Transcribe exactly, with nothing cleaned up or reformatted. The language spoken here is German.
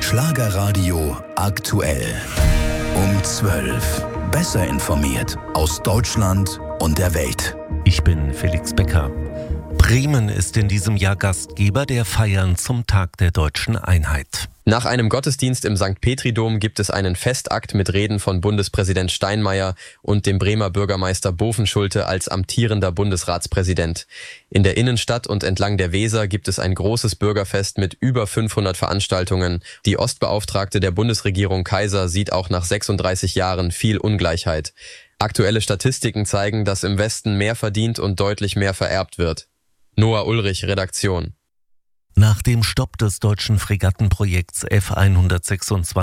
Schlagerradio aktuell. Um zwölf. Besser informiert aus Deutschland und der Welt. Ich bin Felix Becker. Bremen ist in diesem Jahr Gastgeber der Feiern zum Tag der Deutschen Einheit. Nach einem Gottesdienst im Sankt Petri-Dom gibt es einen Festakt mit Reden von Bundespräsident Steinmeier und dem Bremer Bürgermeister Bovenschulte als amtierender Bundesratspräsident. In der Innenstadt und entlang der Weser gibt es ein großes Bürgerfest mit über fünfhundert Veranstaltungen. Die Ostbeauftragte der Bundesregierung Kaiser sieht auch nach sechsunddreißig Jahren viel Ungleichheit. Aktuelle Statistiken zeigen, dass im Westen mehr verdient und deutlich mehr vererbt wird. Noah Ulrich, Redaktion. Nach dem Stopp des deutschen Fregattenprojekts F hundertsechsundzwanzig